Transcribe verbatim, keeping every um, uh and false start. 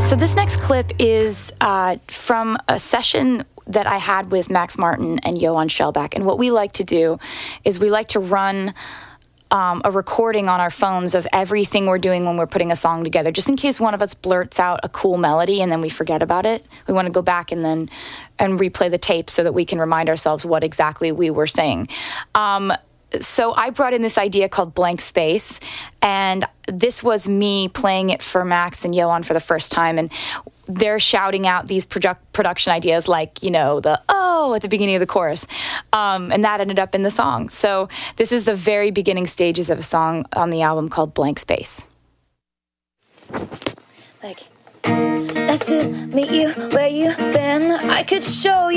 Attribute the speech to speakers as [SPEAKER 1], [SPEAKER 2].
[SPEAKER 1] So this next clip is uh, from a session that I had with Max Martin and Johan Shellback. And what we like to do is we like to run um, a recording on our phones of everything we're doing when we're putting a song together, just in case one of us blurts out a cool melody and then we forget about it. We want to go back and then and replay the tape so that we can remind ourselves what exactly we were saying. Um, So I brought in this idea called Blank Space, and this was me playing it for Max and Johan for the first time, and they're shouting out these produ- production ideas like, you know, the oh at the beginning of the chorus, um, and that ended up in the song. So this is the very beginning stages of a song on the album called Blank Space.
[SPEAKER 2] Like, nice to meet you where you've been. I could show you